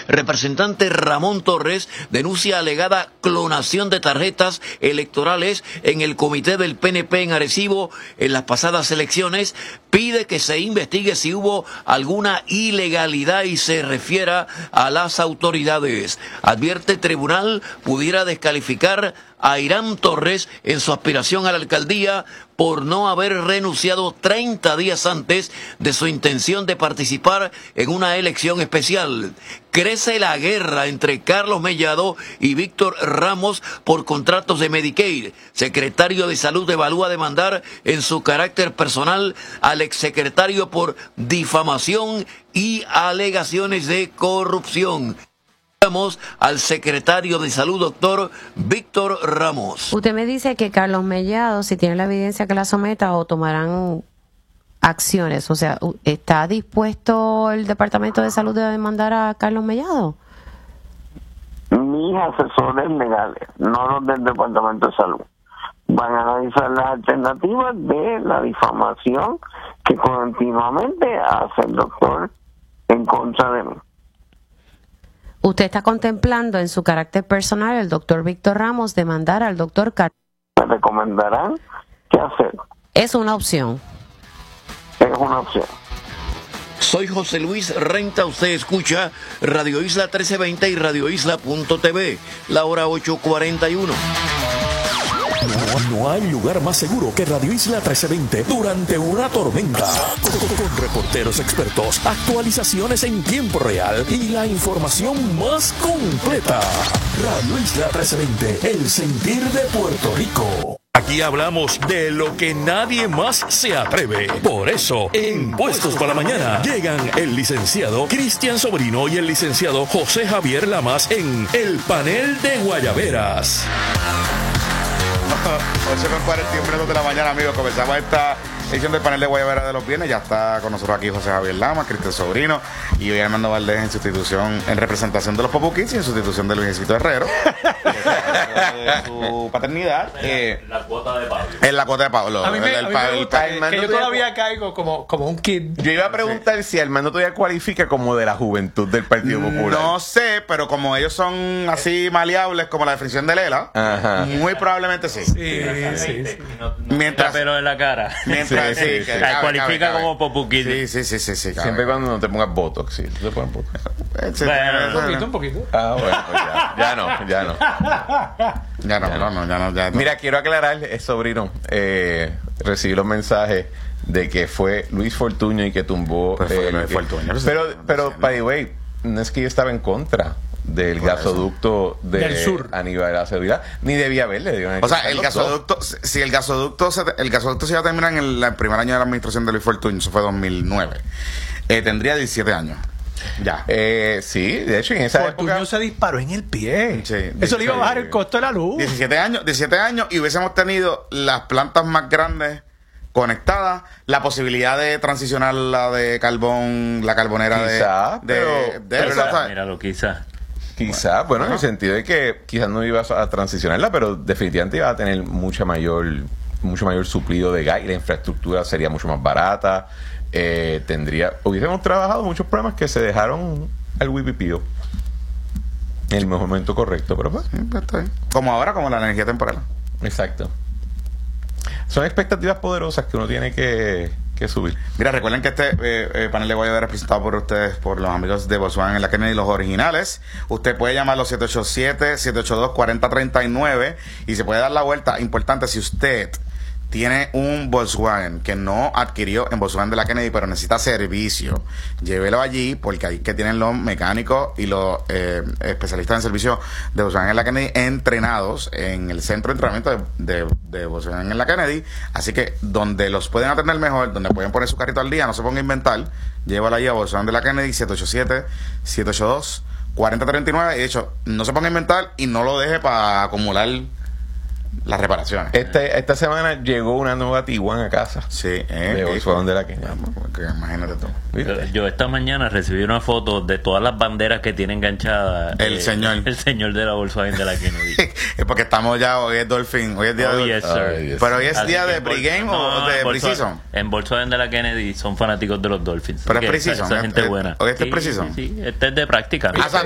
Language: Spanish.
representante Ramón Torres denuncia alegada clonación de tarjetas electorales en el comité del PNP en Arecibo en las pasadas elecciones. Pide que se investigue si hubo alguna ilegalidad y se refiera a las autoridades. Advierte tribunal pudiera descalificar a Irán Torres en su aspiración a la alcaldía por no haber renunciado 30 días antes de su intención de participar en una elección especial. Crece la guerra entre Carlos Mellado y Víctor Ramos por contratos de Medicaid. Secretario de Salud evalúa demandar en su carácter personal al exsecretario por difamación y alegaciones de corrupción. Al secretario de Salud, doctor Víctor Ramos. Usted me dice que Carlos Mellado, si tiene la evidencia, que la someta o tomarán acciones. O sea, ¿está dispuesto el Departamento de Salud a demandar a Carlos Mellado? Mis asesores legales, no los del Departamento de Salud, van a analizar las alternativas de la difamación que continuamente hace el doctor en contra de mí. ¿Usted está contemplando en su carácter personal, el doctor Víctor Ramos, demandar al doctor Carlos? Me recomendarán qué hacer. Es una opción. Es una opción. Soy José Luis Renta, usted escucha Radio Isla 1320 y radioisla.tv, la hora 8:41. No hay lugar más seguro que Radio Isla 1320 durante una tormenta. Con reporteros expertos, actualizaciones en tiempo real y la información más completa. Radio Isla 1320, el sentir de Puerto Rico. Aquí hablamos de lo que nadie más se atreve. Por eso, en Puestos para la Mañana, llegan el licenciado Cristian Sobrino y el licenciado José Javier Lamas en el panel de Guayaberas. 8:41 minutos de la mañana, amigos. Comenzamos esta edición del panel de Guayabera de los Viernes. Ya está con nosotros aquí José Javier Lama, Cristian Sobrino y hoy Armando Valdés en sustitución, en representación de los Popu Kids y en sustitución de Luisito Herrero. Su paternidad. La cuota de Pablo. Es la cuota de Pablo. A mí me gusta que yo todavía caigo como un kid. Yo iba a preguntar si Armando todavía cualifica como de la juventud del Partido Popular. No sé, pero como ellos son así maleables como la definición de Lela, muy probablemente sí. Sí. Mientras, pero en la cara. Mientras, sí. Cualifica como Popuquín. Sí. Siempre cuando no te pongas Botox, sí. ¿Tú te pones Botox? Un poquito. Ah, bueno, pues ya no. Mira, quiero aclarar, sobrino, recibí los mensajes de que fue Luis Fortuño y que tumbó Luis Fortuño. Pero by the way, no es que yo estaba en contra del gasoducto del sur Aníbal Acevedo, ni debía haberle. O sea, el gasoducto, si el gasoducto se iba a terminar en el primer año de la administración de Luis Fortuño, eso fue 2009, tendría 17 años. Ya. Sí, de hecho en esa Fortuño época se disparó en el pie. Sí, eso le iba a bajar el costo de la luz. 17 años y hubiésemos tenido las plantas más grandes conectadas, la posibilidad de transicionar la de carbón, la carbonera Quizá, bueno, en el sentido de que quizás no ibas a transicionarla, pero definitivamente iba a tener mucho mayor suplido de gas y la infraestructura sería mucho más barata. Hubiésemos trabajado muchos programas que se dejaron al wipipío en el momento correcto, pero pues está bien. Como ahora, como la energía temporal. Exacto. Son expectativas poderosas que uno tiene que subir. Mira, recuerden que este panel de Guayabera es presentado por ustedes, por los amigos de Volkswagen en la Kennedy, los originales. Usted puede llamar a los 787-782-4039 y se puede dar la vuelta. Importante, si usted tiene un Volkswagen que no adquirió en Volkswagen de la Kennedy, pero necesita servicio, llévelo allí, porque ahí que tienen los mecánicos y los especialistas en servicio de Volkswagen en la Kennedy entrenados en el centro de entrenamiento de Volkswagen en la Kennedy. Así que donde los pueden atender mejor, donde pueden poner su carrito al día, no se ponga a inventar, llévalo allí a Volkswagen de la Kennedy, 787-782-4039. Y de hecho, no se ponga a inventar y no lo deje para acumular las reparaciones. Esta semana llegó una nueva Tiguan a casa. Sí, de Volkswagen de la Kennedy. Imagínate tú. Yo esta mañana recibí una foto de todas las banderas que tiene enganchada el señor de la Volkswagen de la Kennedy. Es porque estamos ya, hoy es Dolphin, hoy es día de... Yes, sir. Pero hoy es Así día de en pregame o de pre-season. En Volkswagen de la Kennedy son fanáticos de los Dolphins. Pero es pre-season. Esa gente buena. ¿Hoy este es pre-season? Sí, este es de práctica.